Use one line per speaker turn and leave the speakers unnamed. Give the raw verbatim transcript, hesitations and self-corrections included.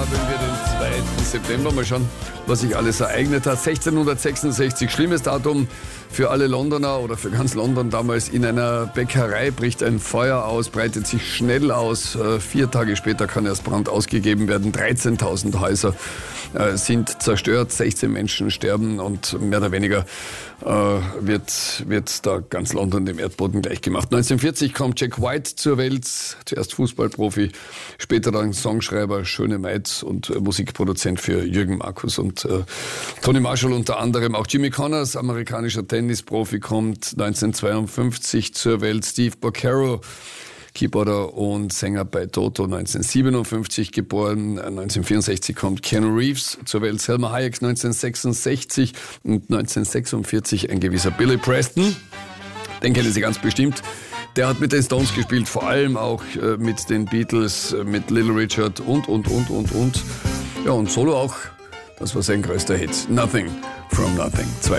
haben wir den zweiten September. Mal schauen, was sich alles ereignet hat. sechzehnhundertsechsundsechzig, schlimmes Datum für alle Londoner oder für ganz London damals. In einer Bäckerei bricht ein Feuer aus, breitet sich schnell aus. Vier Tage später kann erst Brand ausgegeben werden. dreizehntausend Häuser sind zerstört, sechzehn Menschen sterben und mehr oder weniger äh, wird, wird da ganz London dem Erdboden gleichgemacht. neunzehnhundertvierzig kommt Jack White zur Welt, zuerst Fußballprofi, später dann Songschreiber, schöne Maid und äh, Musikproduzent für Jürgen Markus und äh, Tony Marshall unter anderem. Auch Jimmy Connors, amerikanischer Tennisprofi, kommt neunzehnhundertzweiundfünfzig zur Welt. Steve Porcaro, Keyboarder und Sänger bei Toto, neunzehnhundertsiebenundfünfzig geboren. neunzehnhundertvierundsechzig kommt Keanu Reeves zur Welt. Selma Hayek neunzehnhundertsechsundsechzig und neunzehnhundertsechsundvierzig ein gewisser Billy Preston. Den kennen Sie ganz bestimmt. Der hat mit den Stones gespielt, vor allem auch äh, mit den Beatles, äh, mit Little Richard und, und, und, und, und. Ja, und solo auch. Das war sein größter Hit. Nothing from Nothing. Zwei